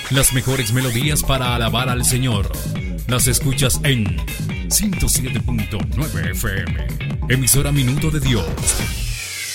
Las mejores melodías para alabar al Señor. Las escuchas en 107.9 FM. Emisora Minuto de Dios.